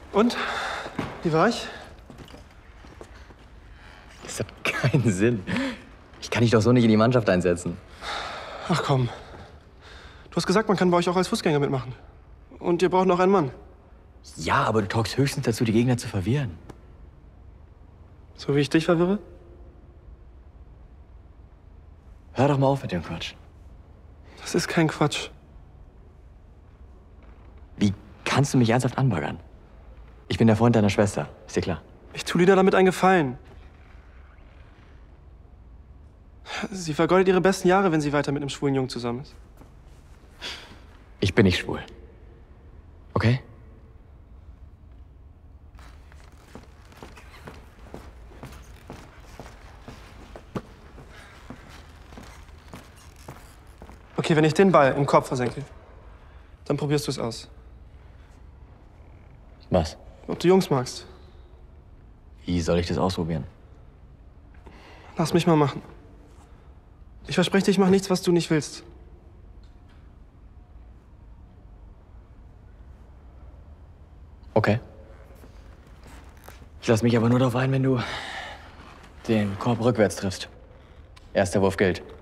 Und? Wie war ich? Das hat keinen Sinn. Ich kann dich doch so nicht in die Mannschaft einsetzen. Ach komm. Du hast gesagt, man kann bei euch auch als Fußgänger mitmachen. Und ihr braucht noch einen Mann. Ja, aber du taugst höchstens dazu, die Gegner zu verwirren. So wie ich dich verwirre? Hör doch mal auf mit dem Quatsch. Das ist kein Quatsch. Wie kannst du mich ernsthaft anbaggern? Ich bin der Freund deiner Schwester, ist dir klar? Ich tue Lina damit einen Gefallen. Sie vergeudet ihre besten Jahre, wenn sie weiter mit einem schwulen Jungen zusammen ist. Ich bin nicht schwul. Okay? Okay, wenn ich den Ball im Kopf versenke, dann probierst du es aus. Was? Ob du Jungs magst. Wie soll ich das ausprobieren? Lass mich mal machen. Ich verspreche dir, ich mache nichts, was du nicht willst. Okay. Ich lass mich aber nur darauf ein, wenn du den Korb rückwärts triffst. Erster Wurf gilt.